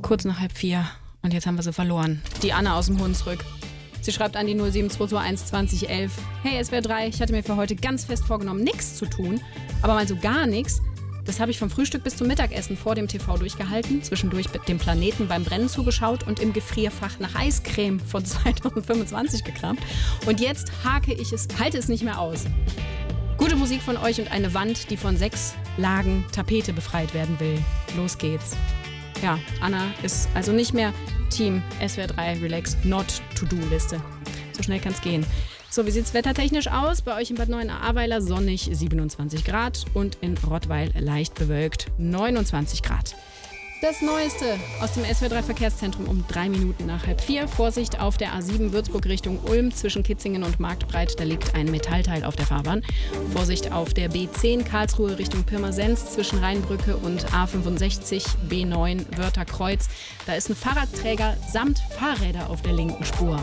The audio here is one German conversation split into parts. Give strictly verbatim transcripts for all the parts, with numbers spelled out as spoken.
Kurz nach halb vier und jetzt haben wir sie verloren. Die Anna aus dem Hunsrück. Sie schreibt an die null sieben zwei zwei eins zwanzig elf. Hey S W R drei, ich hatte mir für heute ganz fest vorgenommen, nichts zu tun, aber mal so gar nichts. Das habe ich vom Frühstück bis zum Mittagessen vor dem T V durchgehalten, zwischendurch mit dem Planeten beim Brennen zugeschaut und im Gefrierfach nach Eiscreme von zweitausendfünfundzwanzig gekramt. Und jetzt hake ich es, halte es nicht mehr aus. Gute Musik von euch und eine Wand, die von sechs Lagen Tapete befreit werden will. Los geht's. Ja, Anna ist also nicht mehr Team S W R drei Relax Not To-Do-Liste. So schnell kann's gehen. So, wie sieht's wettertechnisch aus? Bei euch in Bad Neuenahr-Ahrweiler sonnig siebenundzwanzig Grad und in Rottweil leicht bewölkt neunundzwanzig Grad. Das Neueste aus dem S W R drei Verkehrszentrum um drei Minuten nach halb vier. Vorsicht auf der A sieben Würzburg Richtung Ulm zwischen Kitzingen und Marktbreit. Da liegt ein Metallteil auf der Fahrbahn. Vorsicht auf der B zehn Karlsruhe Richtung Pirmasens zwischen Rheinbrücke und A fünfundsechzig B neun Wörtherkreuz. Da ist ein Fahrradträger samt Fahrräder auf der linken Spur.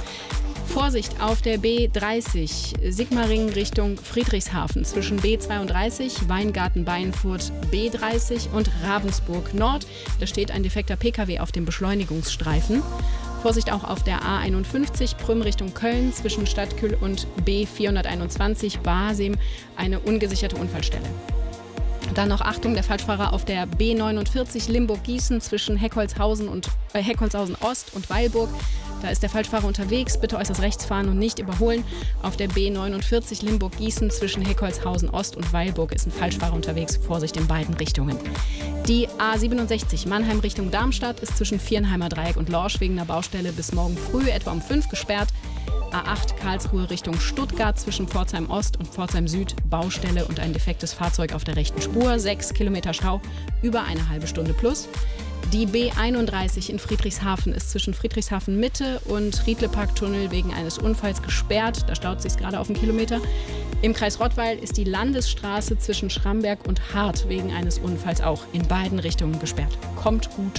Vorsicht auf der B dreißig, Sigmaringen Richtung Friedrichshafen zwischen B zweiunddreißig, Weingarten-Beinfurt B dreißig und Ravensburg Nord. Da steht ein defekter P K W auf dem Beschleunigungsstreifen. Vorsicht auch auf der A einundfünfzig, Prüm Richtung Köln zwischen Stadtkühl und B vierhunderteinundzwanzig, Basem, eine ungesicherte Unfallstelle. Dann noch Achtung, der Falschfahrer auf der B neunundvierzig Limburg-Gießen zwischen Heckholzhausen und äh, Heckholzhausen Ost und Weilburg. Da ist der Falschfahrer unterwegs, bitte äußerst rechts fahren und nicht überholen. Auf der B neunundvierzig Limburg-Gießen zwischen Heckholzhausen Ost und Weilburg ist ein Falschfahrer unterwegs, Vorsicht in beiden Richtungen. Die A siebenundsechzig Mannheim Richtung Darmstadt ist zwischen Vierenheimer Dreieck und Lorsch wegen einer Baustelle bis morgen früh etwa um fünf gesperrt. A acht Karlsruhe Richtung Stuttgart zwischen Pforzheim Ost und Pforzheim Süd, Baustelle und ein defektes Fahrzeug auf der rechten Spur, sechs Kilometer Stau, über eine halbe Stunde plus. Die B einunddreißig in Friedrichshafen ist zwischen Friedrichshafen Mitte und Riedleparktunnel wegen eines Unfalls gesperrt, da staut sich gerade auf einen Kilometer. Im Kreis Rottweil ist die Landesstraße zwischen Schramberg und Hart wegen eines Unfalls auch in beiden Richtungen gesperrt. Kommt gut